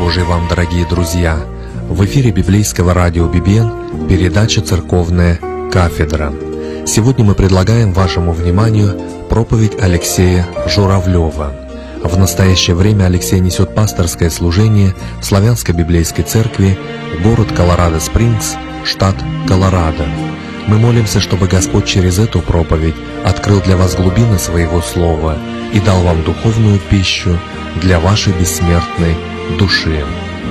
Божий вам, дорогие друзья! В эфире библейского радио BBN передача «Церковная кафедра». Сегодня мы предлагаем вашему вниманию проповедь Алексея Журавлева. В настоящее время Алексей несет пасторское служение в Славянской библейской церкви, город Колорадо-Спрингс, штат Колорадо. Мы молимся, чтобы Господь через эту проповедь открыл для вас глубины Своего Слова и дал вам духовную пищу для вашей бессмертной души.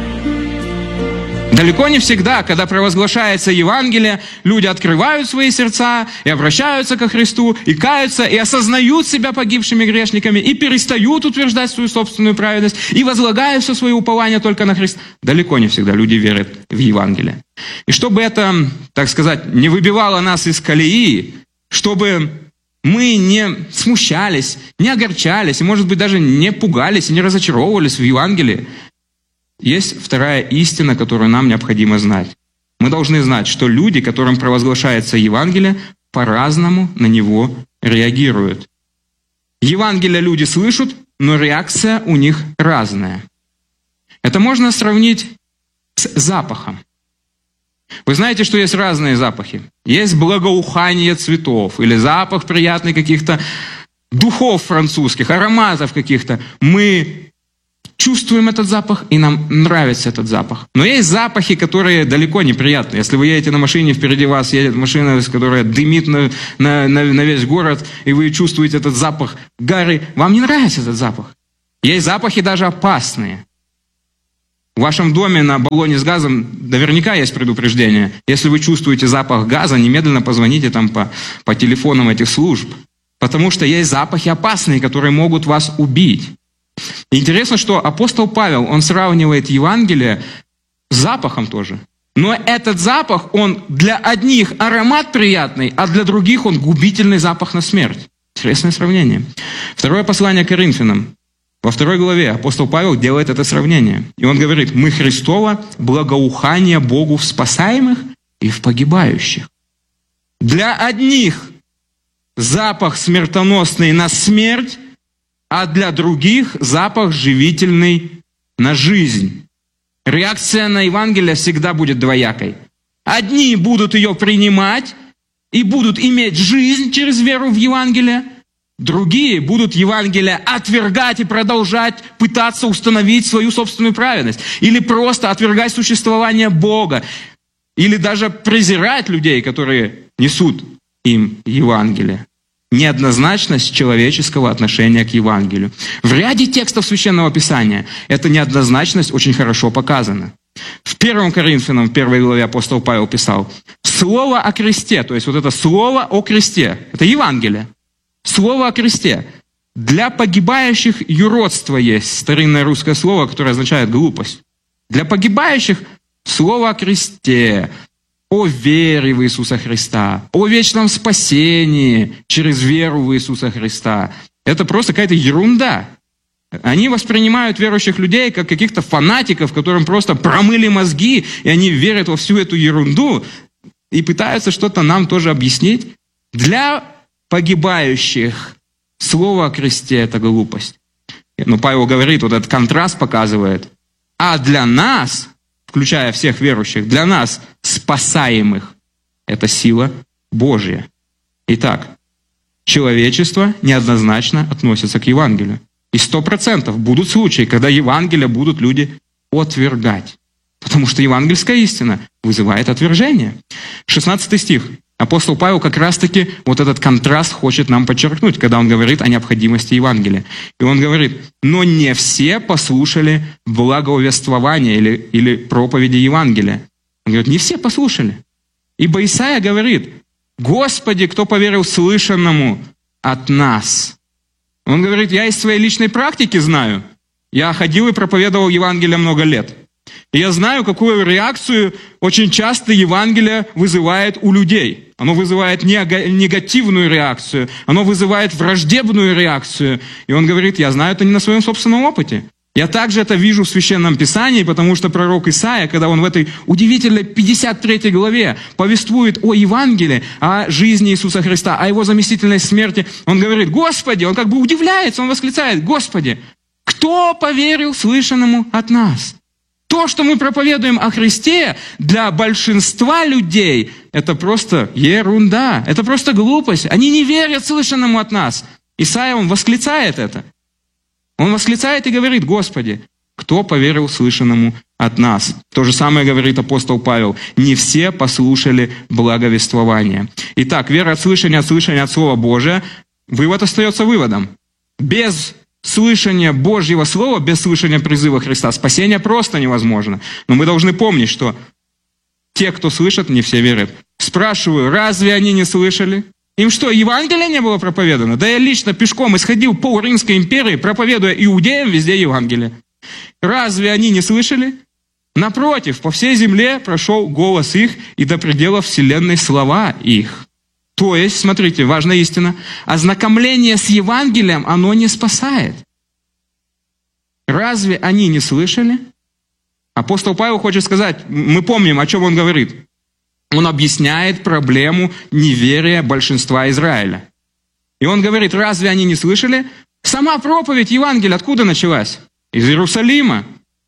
Далеко не всегда, когда провозглашается Евангелие, люди открывают свои сердца и обращаются ко Христу, и каются, и осознают себя погибшими грешниками, и перестают утверждать свою собственную праведность, и возлагают все свое упование только на Христа. Далеко не всегда люди верят в Евангелие. И чтобы это, так сказать, не выбивало нас из колеи, чтобы мы не смущались, не огорчались, и, может быть, даже не пугались и не разочаровывались в Евангелии, есть вторая истина, которую нам необходимо знать. Мы должны знать, что люди, которым провозглашается Евангелие, по-разному на него реагируют. Евангелие люди слышат, но реакция у них разная. Это можно сравнить с запахом. Вы знаете, что есть разные запахи. Есть благоухание цветов или запах приятный каких-то духов французских, ароматов каких-то. Мы чувствуем этот запах, и нам нравится этот запах. Но есть запахи, которые далеко не приятные. Если вы едете на машине, впереди вас едет машина, которая дымит на весь город, и вы чувствуете этот запах гари, вам не нравится этот запах. Есть запахи даже опасные. В вашем доме на баллоне с газом наверняка есть предупреждение. Если вы чувствуете запах газа, немедленно позвоните там по телефонам этих служб. Потому что есть запахи опасные, которые могут вас убить. Интересно, что апостол Павел, он сравнивает Евангелие с запахом тоже. Но этот запах, он для одних аромат приятный, а для других он губительный запах на смерть. Интересное сравнение. Второе послание к Коринфянам. Во 2 главе апостол Павел делает это сравнение. И он говорит: «Мы Христово благоухание Богу в спасаемых и в погибающих». Для одних запах смертоносный на смерть, а для других запах живительный на жизнь. Реакция на Евангелие всегда будет двоякой. Одни будут ее принимать и будут иметь жизнь через веру в Евангелие. Другие будут Евангелие отвергать и продолжать пытаться установить свою собственную праведность. Или просто отвергать существование Бога. Или даже презирать людей, которые несут им Евангелие. Неоднозначность человеческого отношения к Евангелию. В ряде текстов Священного Писания эта неоднозначность очень хорошо показана. В 1 Коринфянам, 1 главе апостол Павел писал: «Слово о кресте», то есть вот это слово о кресте, это Евангелие. Слово о кресте. Для погибающих юродство есть, старинное русское слово, которое означает глупость. Для погибающих слово о кресте, о вере в Иисуса Христа, о вечном спасении через веру в Иисуса Христа. Это просто какая-то ерунда. Они воспринимают верующих людей как каких-то фанатиков, которым просто промыли мозги, и они верят во всю эту ерунду и пытаются что-то нам тоже объяснить. Для погибающих слово о кресте – это глупость. Но Павел говорит, вот этот контраст показывает. А для нас, включая всех верующих, для нас, спасаемых, это сила Божья. Итак, человечество неоднозначно относится к Евангелию. И 100% будут случаи, когда Евангелие будут люди отвергать. Потому что евангельская истина вызывает отвержение. 16 стих. Апостол Павел как раз-таки вот этот контраст хочет нам подчеркнуть, когда он говорит о необходимости Евангелия. И он говорит: «Но не все послушали благовествования или проповеди Евангелия». Он говорит, не все послушали. Ибо Исаия говорит: «Господи, кто поверил слышанному от нас?» Он говорит: я из своей личной практики знаю. Я ходил и проповедовал Евангелие много лет. И я знаю, какую реакцию очень часто Евангелие вызывает у людей. Оно вызывает негативную реакцию, оно вызывает враждебную реакцию. И он говорит: я знаю это не на своем собственном опыте. Я также это вижу в Священном Писании, потому что пророк Исаия, когда он в этой удивительной 53 главе повествует о Евангелии, о жизни Иисуса Христа, о Его заместительной смерти, он говорит: Господи, он как бы удивляется, он восклицает: Господи, кто поверил слышанному от нас? То, что мы проповедуем о Христе, для большинства людей, это просто ерунда, это просто глупость. Они не верят слышанному от нас. Исаия, он восклицает это. Он восклицает и говорит: Господи, кто поверил слышанному от нас? То же самое говорит апостол Павел. Не все послушали благовествование. Итак, вера от слышания от Слова Божия. Вывод остается выводом. Без слышания Божьего Слова, без слышания призыва Христа, спасение просто невозможно. Но мы должны помнить, что те, кто слышат, не все верят. Спрашиваю, разве они не слышали? Им что, Евангелие не было проповедано? Да я лично пешком исходил пол Римской империи, проповедуя иудеям везде Евангелие. Разве они не слышали? Напротив, по всей земле прошел голос их, и до предела вселенной слова их. То есть, смотрите, важная истина, ознакомление с Евангелием, оно не спасает. Разве они не слышали? Апостол Павел хочет сказать, мы помним, о чем он говорит. Он объясняет проблему неверия большинства Израиля. И он говорит, разве они не слышали? Сама проповедь Евангелия откуда началась? Из Иерусалима.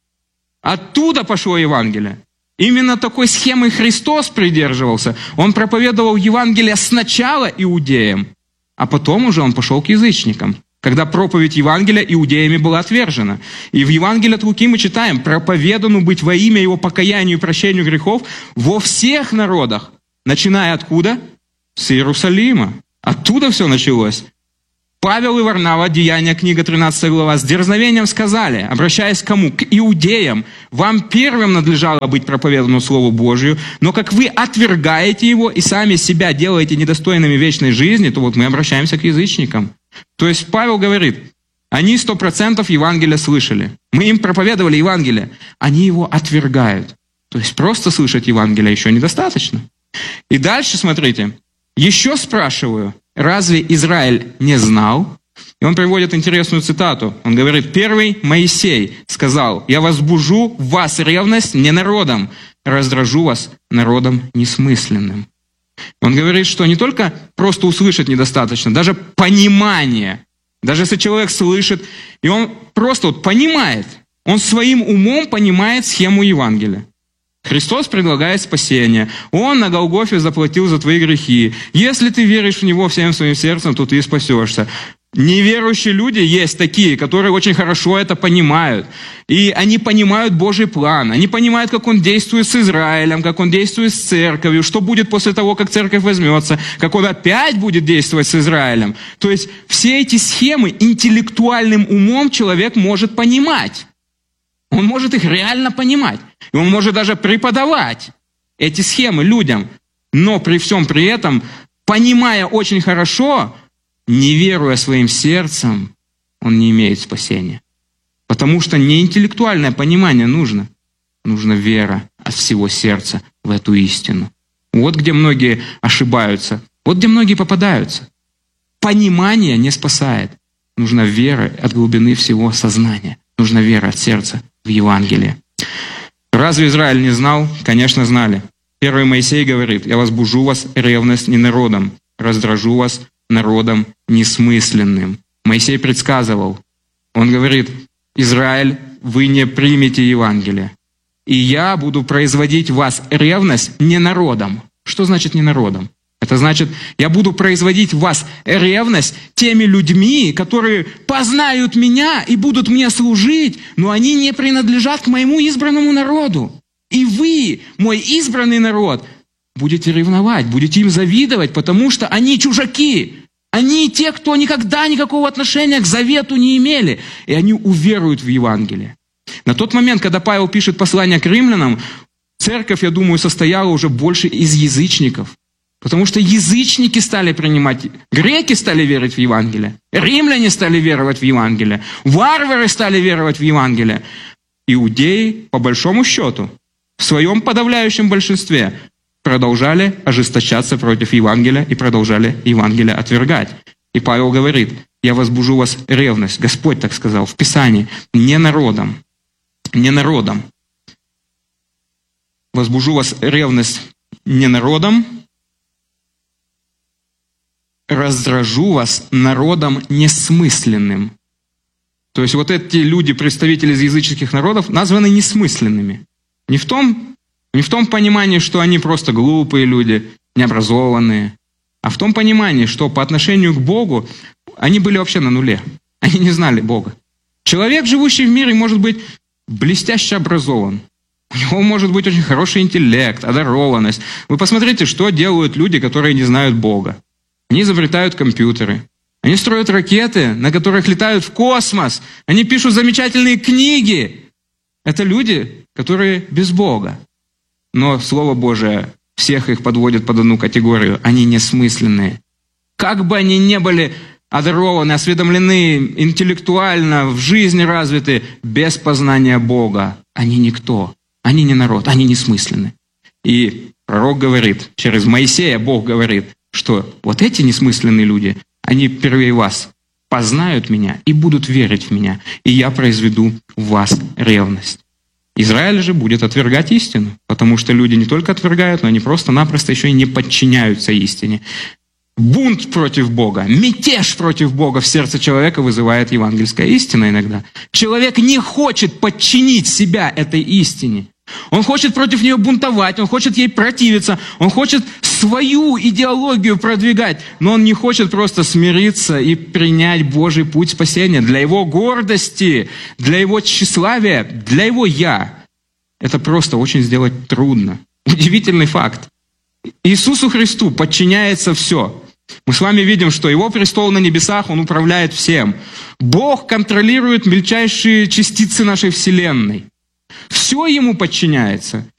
Оттуда пошло Евангелие. Именно такой схемой Христос придерживался. Он проповедовал Евангелие сначала иудеям, а потом уже он пошел к язычникам, когда проповедь Евангелия иудеями была отвержена. И в Евангелии от Луки мы читаем: проповедану быть во имя его покаянию и прощению грехов во всех народах. Начиная откуда? С Иерусалима. Оттуда все началось. Павел и Варнава, Деяния, книга 13 глава, с дерзновением сказали, обращаясь к кому? К иудеям. Вам первым надлежало быть проповедану Слову Божию, но как вы отвергаете его и сами себя делаете недостойными вечной жизни, то вот мы обращаемся к язычникам. То есть Павел говорит, они 100% Евангелия слышали. Мы им проповедовали Евангелие. Они его отвергают. То есть просто слышать Евангелие еще недостаточно. И дальше, смотрите, еще спрашиваю, разве Израиль не знал? И он приводит интересную цитату. Он говорит, первый Моисей сказал, я возбужу в вас ревность не народом, раздражу вас народом несмысленным. Он говорит, что не только просто услышать недостаточно, даже понимание. Даже если человек слышит, и он просто вот понимает, он своим умом понимает схему Евангелия. Христос предлагает спасение. Он на Голгофе заплатил за твои грехи. Если ты веришь в Него всем своим сердцем, то ты спасешься. Неверующие люди есть такие, которые очень хорошо это понимают. И они понимают Божий план. Они понимают, как Он действует с Израилем, как Он действует с церковью, что будет после того, как церковь возьмется, как Он опять будет действовать с Израилем. То есть все эти схемы интеллектуальным умом человек может понимать. Он может их реально понимать. И он может даже преподавать эти схемы людям. Но при всем при этом, понимая очень хорошо, не веруя своим сердцем, он не имеет спасения. Потому что не интеллектуальное понимание нужно. Нужна вера от всего сердца в эту истину. Вот где многие ошибаются. Вот где многие попадаются. Понимание не спасает. Нужна вера от глубины всего сознания. Нужна вера от сердца в Евангелие. Разве Израиль не знал? Конечно, знали. Первый Моисей говорит, я возбужу вас ревность не народом, раздражу вас народом несмысленным. Моисей предсказывал. Он говорит, Израиль, вы не примете Евангелие. И я буду производить в вас ревность не народом. Что значит не народом? Это значит, я буду производить в вас ревность теми людьми, которые познают меня и будут мне служить, но они не принадлежат к моему избранному народу. И вы, мой избранный народ, будете ревновать, будете им завидовать, потому что они чужаки. Они те, кто никогда никакого отношения к завету не имели, и они уверуют в Евангелие. На тот момент, когда Павел пишет послание к римлянам, церковь, я думаю, состояла уже больше из язычников. Потому что язычники стали принимать, греки стали верить в Евангелие, римляне стали веровать в Евангелие, варвары стали веровать в Евангелие. Иудеи, по большому счету, в своем подавляющем большинстве продолжали ожесточаться против Евангелия и продолжали Евангелие отвергать. И Павел говорит, я возбужу вас ревность, Господь так сказал в Писании, не народом, не народом. Возбужу вас ревность не народом, раздражу вас народом несмысленным. То есть вот эти люди, представители из языческих народов, названы несмысленными. Не в том понимании, что они просто глупые люди, необразованные, а в том понимании, что по отношению к Богу они были вообще на нуле. Они не знали Бога. Человек, живущий в мире, может быть блестяще образован. У него может быть очень хороший интеллект, одарованность. Вы посмотрите, что делают люди, которые не знают Бога. Они изобретают компьютеры. Они строят ракеты, на которых летают в космос. Они пишут замечательные книги. Это люди, которые без Бога. Но Слово Божие всех их подводит под одну категорию. Они несмысленные. Как бы они ни были одарованы, осведомлены интеллектуально, в жизни развиты, без познания Бога, они никто. Они не народ, они несмысленны. И пророк говорит, через Моисея Бог говорит, что вот эти несмысленные люди, они впервые вас познают меня и будут верить в меня, и я произведу в вас ревность. Израиль же будет отвергать истину, потому что люди не только отвергают, но они просто-напросто еще и не подчиняются истине. Бунт против Бога, мятеж против Бога в сердце человека вызывает евангельская истина иногда. Человек не хочет подчинить себя этой истине. Он хочет против нее бунтовать, он хочет ей противиться, он хочет свою идеологию продвигать, но он не хочет просто смириться и принять Божий путь спасения для его гордости, для его тщеславия, для его «я». Это просто очень сделать трудно. Удивительный факт. Иисусу Христу подчиняется все. Мы с вами видим, что Его престол на небесах, Он управляет всем. Бог контролирует мельчайшие частицы нашей Вселенной. Все Ему подчиняется.